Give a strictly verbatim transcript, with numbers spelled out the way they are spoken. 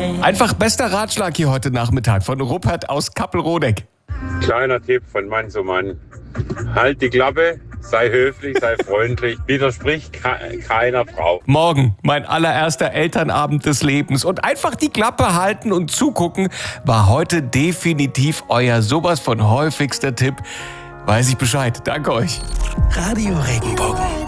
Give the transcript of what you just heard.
Einfach bester Ratschlag hier heute Nachmittag von Rupert aus Kappelrodeck. Kleiner Tipp von Mann zu Mann. Halt die Klappe, sei höflich, sei freundlich, widersprich ke- keiner Frau. Morgen, mein allererster Elternabend des Lebens. Und einfach die Klappe halten und zugucken, war heute definitiv euer sowas von häufigster Tipp. Weiß ich Bescheid. Danke euch. Radio Regenbogen.